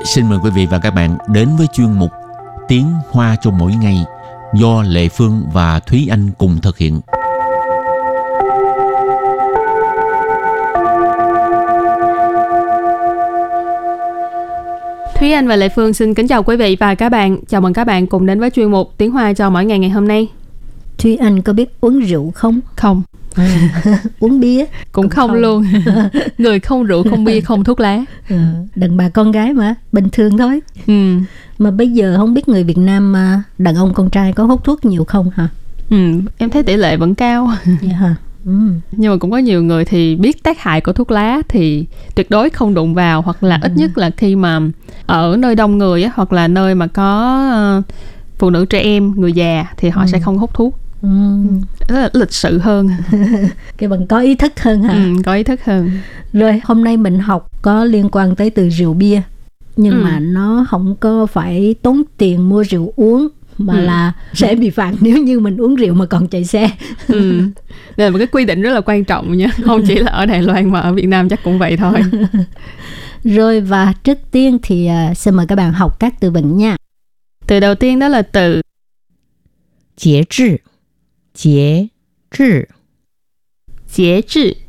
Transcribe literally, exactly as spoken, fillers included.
xin mời quý vị và các bạn đến với chuyên mục Tiếng Hoa cho mỗi ngày do Lệ Phương và Thúy Anh cùng thực hiện. Thúy Anh và Lệ Phương xin kính chào quý vị và các bạn. Chào mừng các bạn cùng đến với chuyên mục Tiếng Hoa cho mỗi ngày ngày hôm nay. Thúy Anh có biết uống rượu không? Không. À, uống bia? Cũng, Cũng không, không luôn. Người không rượu, không bia, không thuốc lá. Ừ, đàn bà con gái mà, bình thường thôi. Ừ. Mà bây giờ không biết người Việt Nam đàn ông con trai có hút thuốc nhiều không hả? Ừ, em thấy tỷ lệ vẫn cao. Vậy hả? Ừ. Nhưng mà cũng có nhiều người thì biết tác hại của thuốc lá thì tuyệt đối không đụng vào, hoặc là ít nhất là khi mà ở nơi đông người á, hoặc là nơi mà có uh, phụ nữ, trẻ em, người già thì họ ừ. sẽ không hút thuốc. Ừ. Rất là lịch sự hơn. Cái bằng có ý thức hơn hả? Ừ, có ý thức hơn. Rồi hôm nay mình học có liên quan tới từ rượu bia, nhưng ừ. mà nó không có phải tốn tiền mua rượu uống, mà ừ. là sẽ bị phạt nếu như mình uống rượu mà còn chạy xe. Ừ. Đây là một cái quy định rất là quan trọng nha. Không chỉ là ở Đài Loan mà ở Việt Nam chắc cũng vậy thôi. Rồi, và trước tiên thì uh, xin mời các bạn học các từ vựng nha. Từ đầu tiên đó là từ Chế trị. Chế trị. Chế trị.